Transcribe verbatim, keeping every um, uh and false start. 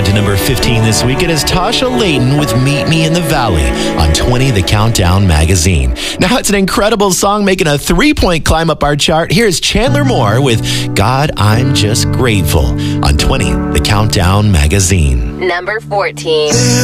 to number fifteen this week. It is Tasha Layton with Meet Me in the Valley on twenty, The Countdown Magazine. Now, it's an incredible song making a three-point climb up our chart. Here's Chandler Moore with God, I'm Just Grateful on twenty, The Countdown Magazine. Number fourteen.